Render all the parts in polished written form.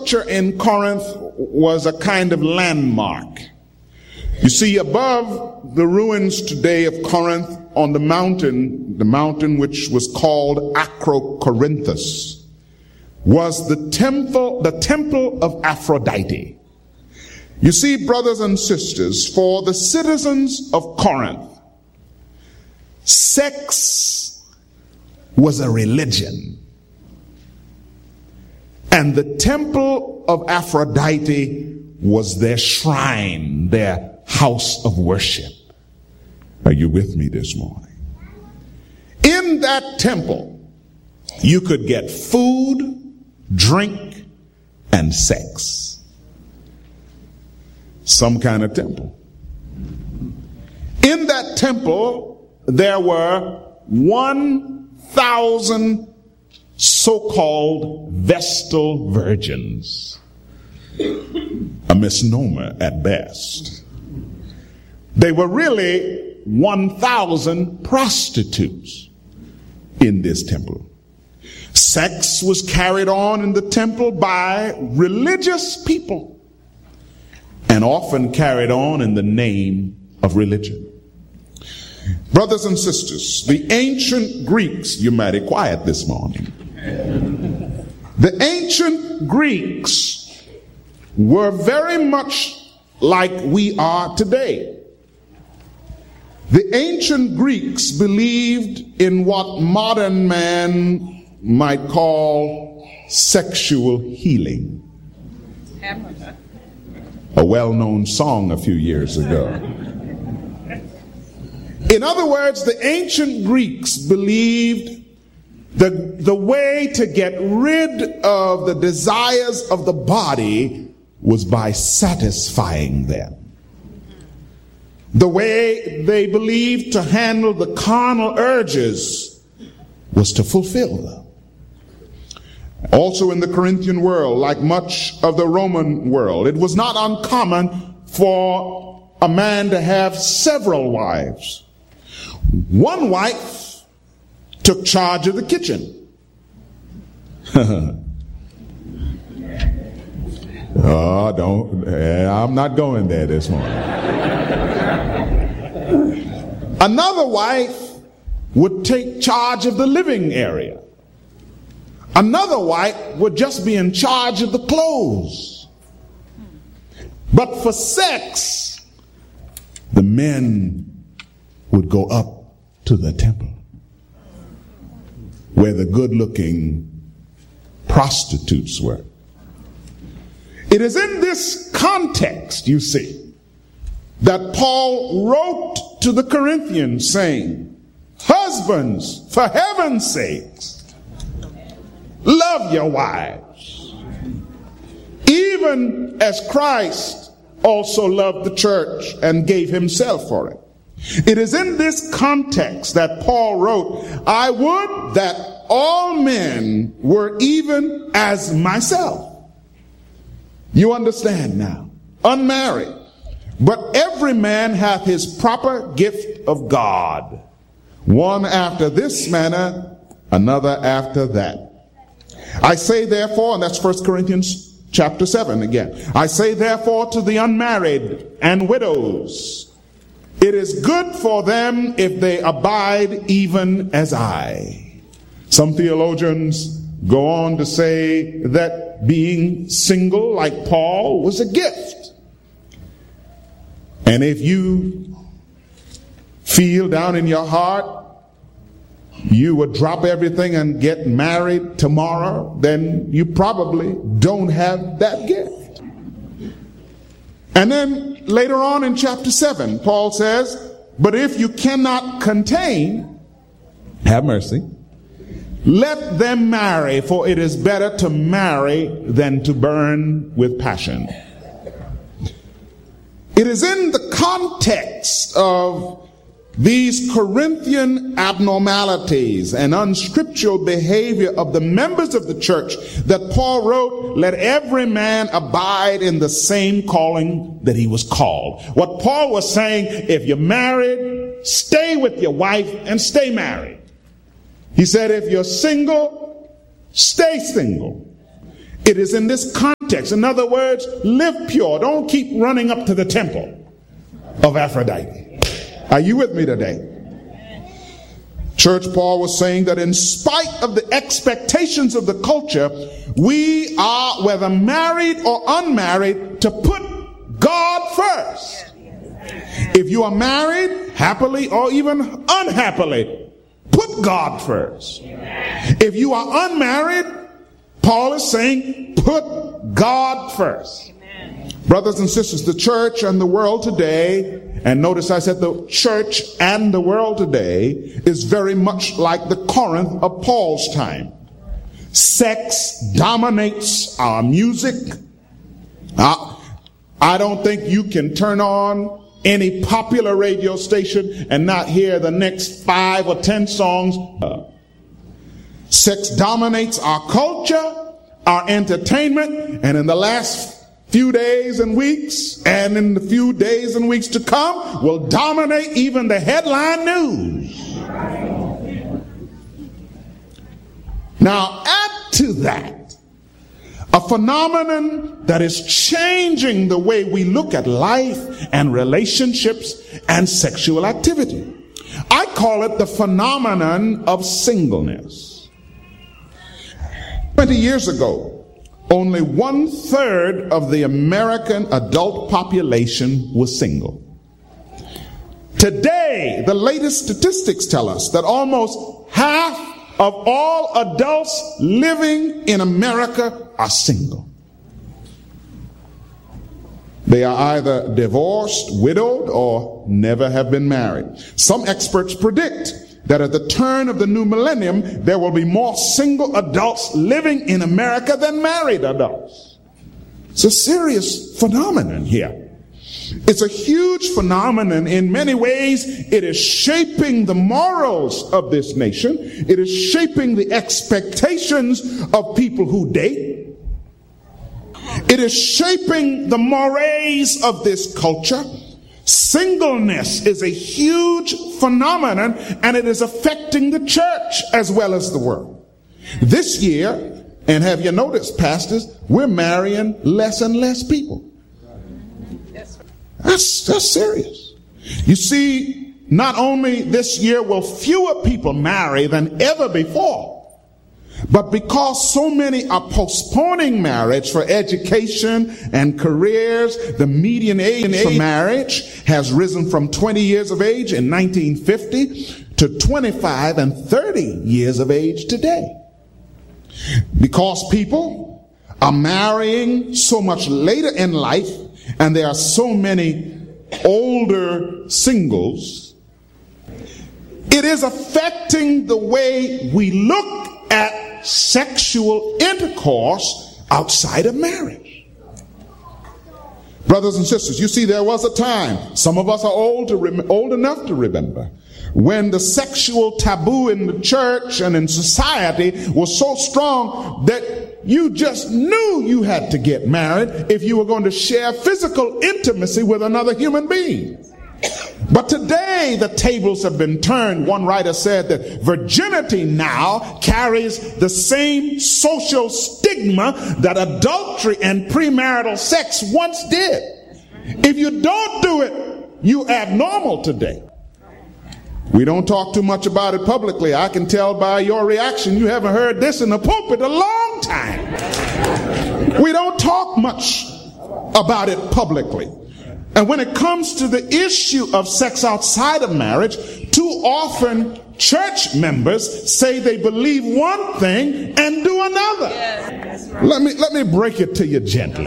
structure in Corinth was a kind of landmark. You see, above the ruins today of Corinth on the mountain which was called Acrocorinthus, was the temple of Aphrodite. You see, brothers and sisters, for the citizens of Corinth, sex was a religion. And the temple of Aphrodite was their shrine, their house of worship. Are you with me this morning? In that temple, you could get food, drink, and sex. Some kind of temple. In that temple, there were 1,000 so-called Vestal virgins. A misnomer at best. They were really 1,000 prostitutes in this temple. Sex was carried on in the temple by religious people and often carried on in the name of religion. Brothers and sisters, the ancient Greeks, you might be quiet this morning. The ancient Greeks were very much like we are today. The ancient Greeks believed in what modern man might call sexual healing. A well-known song a few years ago. In other words, the ancient Greeks believed the way to get rid of the desires of the body was by satisfying them. The way they believed to handle the carnal urges was to fulfill them. Also in the Corinthian world, like much of the Roman world, it was not uncommon for a man to have several wives. One wife took charge of the kitchen. I'm not going there this morning. Another wife would take charge of the living area. Another wife would just be in charge of the clothes. But for sex, the men would go up to the temple where the good-looking prostitutes were. It is in this context, you see, that Paul wrote to the Corinthians saying, husbands, for heaven's sakes, love your wives, even as Christ also loved the church and gave himself for it. It is in this context that Paul wrote, I would that all men were even as myself. You understand now? Unmarried. But every man hath his proper gift of God. One after this manner, another after that. I say therefore, and that's 1 Corinthians chapter 7 again. I say therefore to the unmarried and widows, it is good for them if they abide even as I. Some theologians go on to say that being single like Paul was a gift. And if you feel down in your heart you would drop everything and get married tomorrow, then you probably don't have that gift. And then later on in chapter 7, Paul says, but if you cannot contain, have mercy, let them marry, for it is better to marry than to burn with passion. It is in the context of these Corinthian abnormalities and unscriptural behavior of the members of the church that Paul wrote, let every man abide in the same calling that he was called. What Paul was saying, if you're married, stay with your wife and stay married. He said, if you're single, stay single. It is in this context. In other words, live pure. Don't keep running up to the temple of Aphrodite. Are you with me today? Church, Paul was saying that in spite of the expectations of the culture, we are, whether married or unmarried, to put God first. If you are married, happily or even unhappily, put God first. If you are unmarried, Paul is saying, put God first. Brothers and sisters, the church and the world today, and notice I said the church and the world today, is very much like the Corinth of Paul's time. Sex dominates our music. I don't think you can turn on any popular radio station and not hear the next 5 or 10 songs. Sex dominates our culture, our entertainment, and in the last few days and weeks, and in the few days and weeks to come, will dominate even the headline news. Now add to that a phenomenon that is changing the way we look at life and relationships and sexual activity. I call it the phenomenon of singleness. 20 years ago, only 1/3 of the American adult population was single. Today, the latest statistics tell us that almost half of all adults living in America are single. They are either divorced, widowed, or never have been married. Some experts predict that at the turn of the new millennium, there will be more single adults living in America than married adults. It's a serious phenomenon here. It's a huge phenomenon. In many ways, it is shaping the morals of this nation. It is shaping the expectations of people who date. It is shaping the mores of this culture. Singleness is a huge phenomenon, and it is affecting the church as well as the world. This year, and have you noticed, pastors, we're marrying less and less people. That's serious. You see, not only this year will fewer people marry than ever before, but because so many are postponing marriage for education and careers, the median age for marriage has risen from 20 years of age in 1950 to 25 and 30 years of age today. Because people are marrying so much later in life, and there are so many older singles, it is affecting the way we look at sexual intercourse outside of marriage. Brothers and sisters, you see, there was a time, some of us are old enough to remember, when the sexual taboo in the church and in society was so strong that you just knew you had to get married if you were going to share physical intimacy with another human being. But today the tables have been turned. One writer said that virginity now carries the same social stigma that adultery and premarital sex once did. If you don't do it, you're abnormal today. We don't talk too much about it publicly. I can tell by your reaction you haven't heard this in the pulpit a long time. We don't talk much about it publicly. And when it comes to the issue of sex outside of marriage, too often church members say they believe one thing and do another. Yes, right. Let me break it to you gently.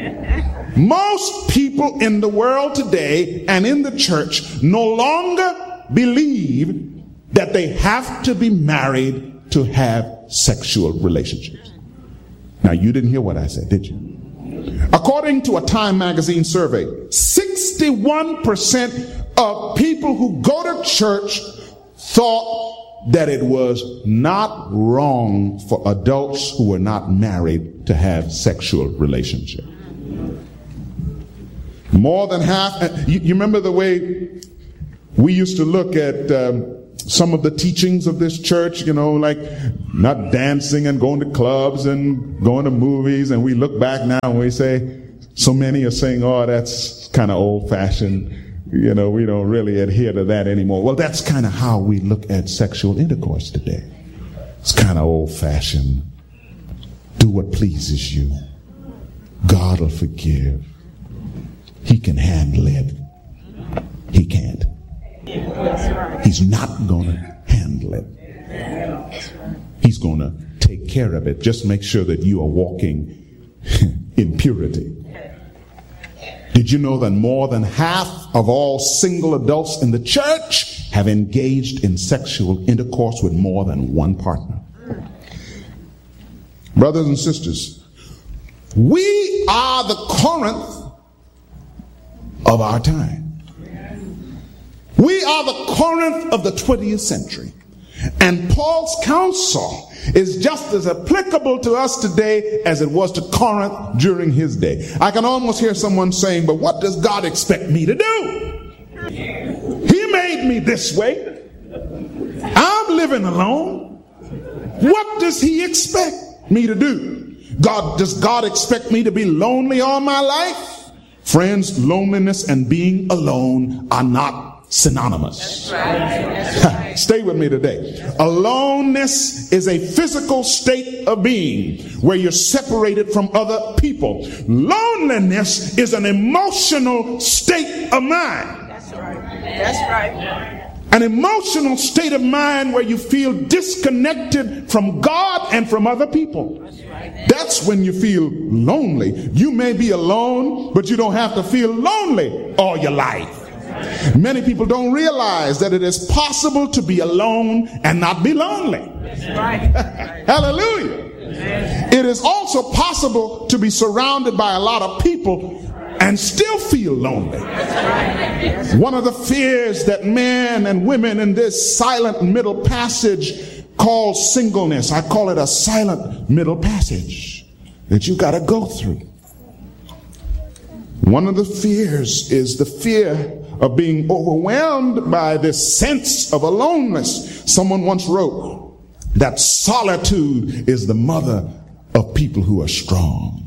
Most people in the world today and in the church no longer believe that they have to be married to have sexual relationships. Now, you didn't hear what I said, did you? According to a Time magazine survey, 61% of people who go to church thought that it was not wrong for adults who were not married to have sexual relationships. More than half. You remember the way we used to look at some of the teachings of this church, like not dancing and going to clubs and going to movies. And we look back now and we say, so many are saying, oh, that's kind of old fashioned. We don't really adhere to that anymore. Well, that's kind of how we look at sexual intercourse today. It's kind of old fashioned. Do what pleases you. God will forgive. He can handle it. He can't. He's not going to handle it. He's going to take care of it. Just make sure that you are walking in purity. Did you know that more than half of all single adults in the church have engaged in sexual intercourse with more than one partner? Brothers and sisters, we are the Corinth of our time. We are the Corinth of the 20th century. And Paul's counsel is just as applicable to us today as it was to Corinth during his day. I can almost hear someone saying, but what does God expect me to do? He made me this way. I'm living alone. What does he expect me to do? Does God expect me to be lonely all my life? Friends, loneliness and being alone are not synonymous. That's right. Stay with me today. Aloneness is a physical state of being where you're separated from other people. Loneliness is an emotional state of mind. That's right. An emotional state of mind where you feel disconnected from God and from other people. That's when you feel lonely. You may be alone, but you don't have to feel lonely all your life. Many people don't realize that it is possible to be alone and not be lonely. Hallelujah. It is also possible to be surrounded by a lot of people and still feel lonely. One of the fears that men and women in this silent middle passage call singleness, I call it a silent middle passage that you got to go through. One of the fears is the fear of being overwhelmed by this sense of aloneness. Someone once wrote that solitude is the mother of people who are strong.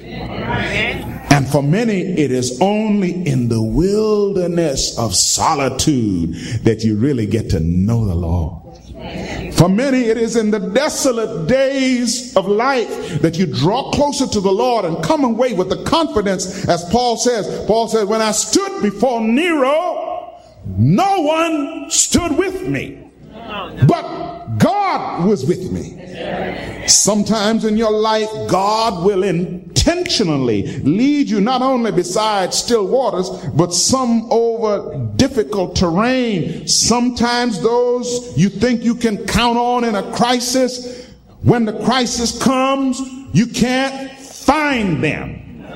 And for many, it is only in the wilderness of solitude that you really get to know the Lord. For many, it is in the desolate days of life that you draw closer to the Lord and come away with the confidence, as Paul says. Paul said, when I stood before Nero, no one stood with me, but God was with me. Sometimes in your life, God will intentionally lead you not only beside still waters, but some over difficult terrain. Sometimes those you think you can count on in a crisis, when the crisis comes, you can't find them.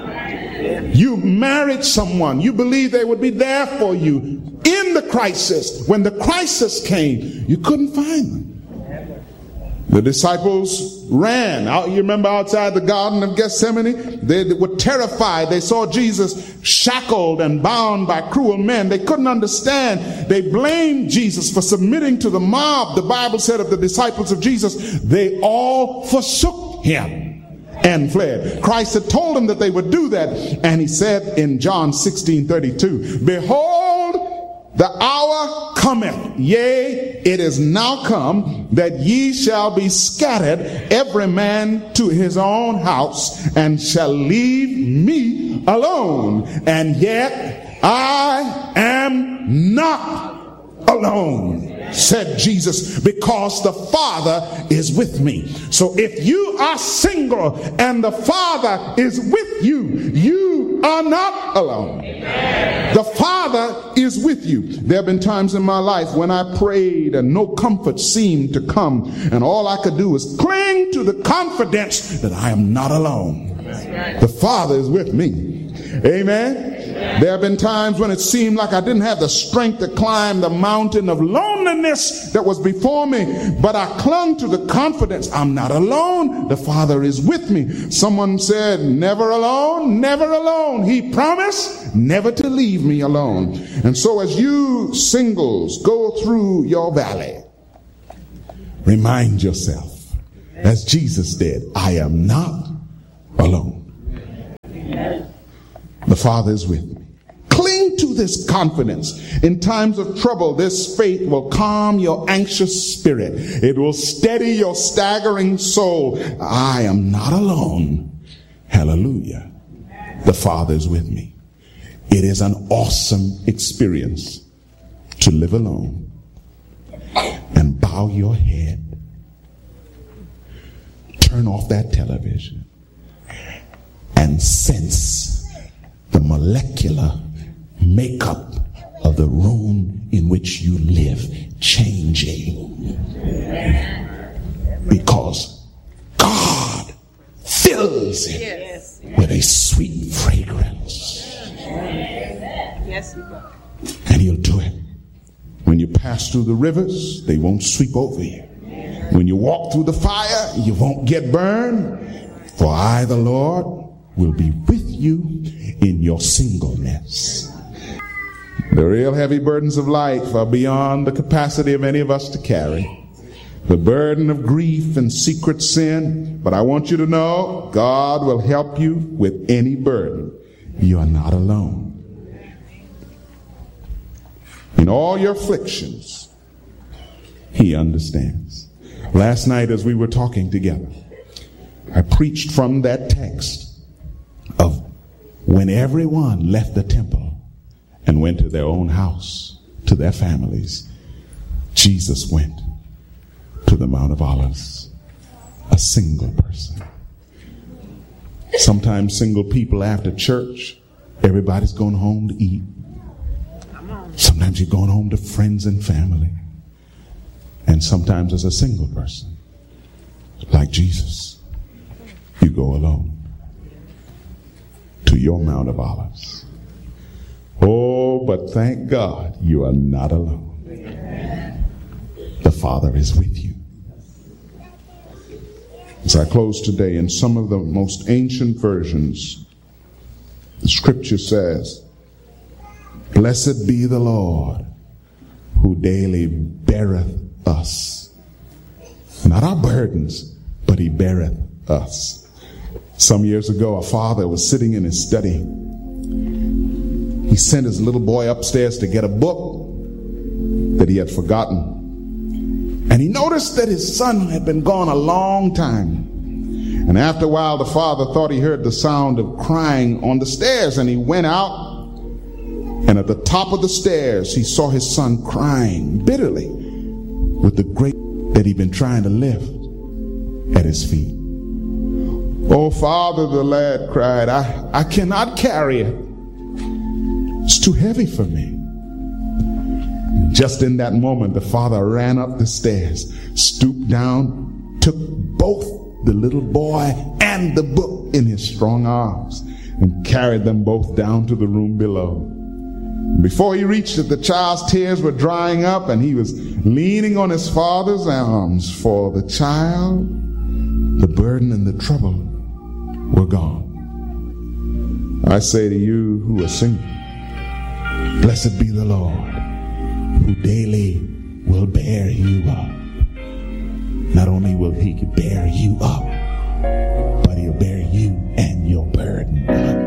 You married someone, you believe they would be there for you in the crisis. When the crisis came, you couldn't find them. The disciples ran out. You remember outside the Garden of Gethsemane? They were terrified. They saw Jesus shackled and bound by cruel men. They couldn't understand. They blamed Jesus for submitting to the mob. The Bible said of the disciples of Jesus, they all forsook him and fled. Christ had told them that they would do that. And he said in John 16:32, behold, the hour cometh, yea, it is now come, that ye shall be scattered, every man to his own house, and shall leave me alone. And yet I am not alone, said Jesus, because the Father is with me. So if you are single and the Father is with you, you are not alone. The Father is with you. There have been times in my life when I prayed and no comfort seemed to come, and all I could do was cling to the confidence that I am not alone. The Father is with me. Amen. There have been times when it seemed like I didn't have the strength to climb the mountain of loneliness that was before me, but I clung to the confidence, I'm not alone. The Father is with me. Someone said, never alone, never alone. He promised never to leave me alone. And so as you singles go through your valley, remind yourself, as Jesus did, I am not alone. The Father is with me. Cling to this confidence. In times of trouble, this faith will calm your anxious spirit. It will steady your staggering soul. I am not alone. Hallelujah. The Father is with me. It is an awesome experience to live alone and bow your head. Turn off that television and sense the molecular makeup of the room in which you live changing. Because God fills it with a sweet fragrance. Yes, He does. And He'll do it. When you pass through the rivers, they won't sweep over you. When you walk through the fire, you won't get burned. For I, the Lord, will be with you in your singleness. The real heavy burdens of life are beyond the capacity of any of us to carry. The burden of grief and secret sin. But I want you to know, God will help you with any burden. You are not alone. In all your afflictions, He understands. Last night as we were talking together, I preached from that text of when everyone left the temple and went to their own house, to their families, Jesus went to the Mount of Olives, a single person. Sometimes single people after church, everybody's going home to eat. Sometimes you're going home to friends and family. And sometimes as a single person, like Jesus, you go alone to your Mount of Olives. Oh, but thank God you are not alone. The Father is with you. As I close today, in some of the most ancient versions, the scripture says, blessed be the Lord who daily beareth us. Not our burdens, but He beareth us. Some years ago, a father was sitting in his study. He sent his little boy upstairs to get a book that he had forgotten. And he noticed that his son had been gone a long time. And after a while, the father thought he heard the sound of crying on the stairs, and he went out. And at the top of the stairs, he saw his son crying bitterly with the grape that he'd been trying to lift at his feet. Oh, Father, the lad cried, I cannot carry it. It's too heavy for me. Just in that moment, the father ran up the stairs, stooped down, took both the little boy and the book in his strong arms, and carried them both down to the room below. Before he reached it, the child's tears were drying up, and he was leaning on his father's arms. For the child, the burden and the trouble were gone. I say to you who are single, blessed be the Lord, who daily will bear you up. Not only will He bear you up, but He'll bear you and your burden up.